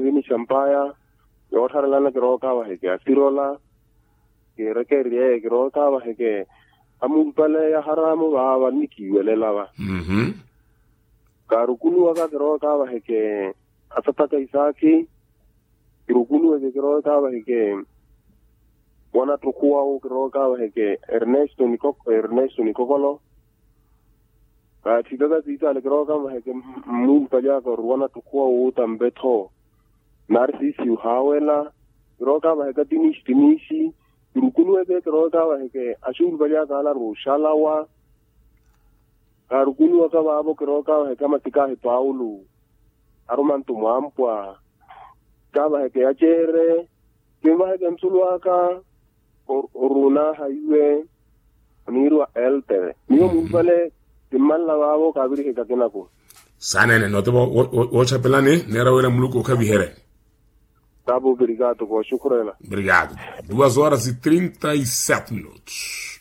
rini champaya yo tharalana ke roka wa heke asirola ke reke rie ke roka wa heke amumpale ya haramu wa nikiwelela wa karukulu wa ke roka wa heke atata isaki kirukulu wa ke roka wa heke wana tukua o ke roka wa heke Ernesto Nikokolo ka tidaga tita le roka wa heke mumpale ko wana tukua o tambeto Narcisi hawela roka wa heke tinishi kirukulu ke roka wa heke ashul baya kala roshalawa karukulu ka babo ke roka wa heke matika he Paulo aromantu mwampwa kaba heke achere kimba heke msulwaka oruna haiwe anirwa eltere niyo mumpale timalla babo kabiri heke kenako sanene no to o chapelani nera wala muluko kabihere. Tá bom, obrigado, shukran. Obrigado. 2 horas e 37 minutos.